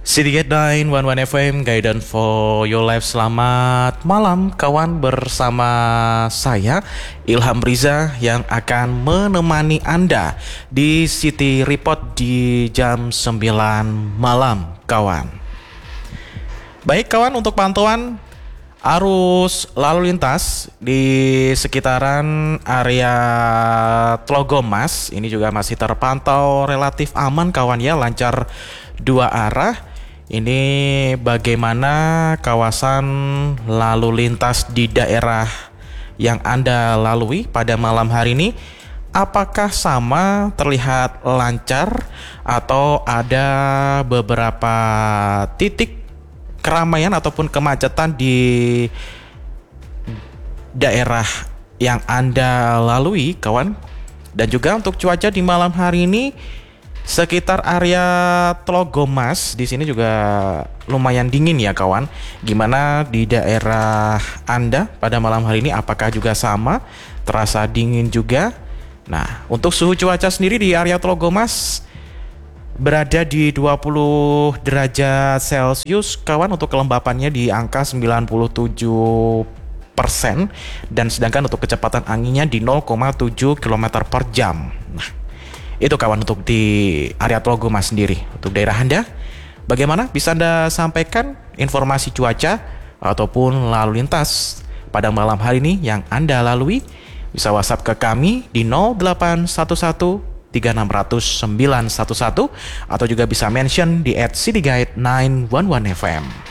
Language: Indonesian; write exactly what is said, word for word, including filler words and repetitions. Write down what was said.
Citygate sembilan satu satu F M, Guidance for Your Life. Selamat malam kawan, bersama saya Ilham Riza yang akan menemani Anda di City Report di jam sembilan malam kawan. Baik kawan, untuk pantauan arus lalu lintas di sekitaran area Tlogomas ini juga masih terpantau relatif aman kawan ya, lancar dua arah. Ini bagaimana kawasan lalu lintas di daerah yang Anda lalui pada malam hari ini? Apakah sama, terlihat lancar, atau ada beberapa titik keramaian ataupun kemacetan di daerah yang Anda lalui kawan? Dan juga untuk cuaca di malam hari ini sekitar area Tlogomas di sini juga lumayan dingin ya kawan. Gimana di daerah Anda pada malam hari ini? Apakah juga sama, terasa dingin juga? Nah, untuk suhu cuaca sendiri di area Tlogomas berada di dua puluh derajat Celcius kawan, untuk kelembapannya di angka sembilan puluh tujuh persen, dan sedangkan untuk kecepatan anginnya di nol koma tujuh kilometer per jam. Nah, itu kawan untuk di area Tlogomas sendiri. Untuk daerah Anda, bagaimana? Bisa Anda sampaikan informasi cuaca ataupun lalu lintas pada malam hari ini yang Anda lalui? Bisa WhatsApp ke kami di nol delapan satu satu tiga enam nol nol sembilan satu satu, atau juga bisa mention di at citygate sembilan satu satu F M.